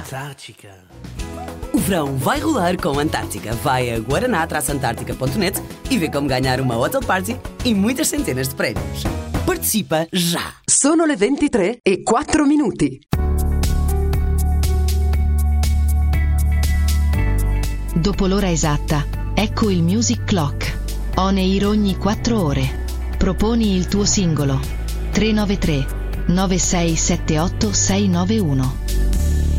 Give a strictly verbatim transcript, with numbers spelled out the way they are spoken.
Antártica. O verão vai rolar com a Antártica. Vai a guaraná traço antártica ponto net e vê como ganhar uma hotel party e muitas centenas de prémios. Participa já! Sono le ventitré e quattro minuti. Dopo l'ora esatta, ecco il Music Clock. On air ogni quattro ore. Proponi il tuo singolo. tre nove tre nove sei sette otto sei nove uno.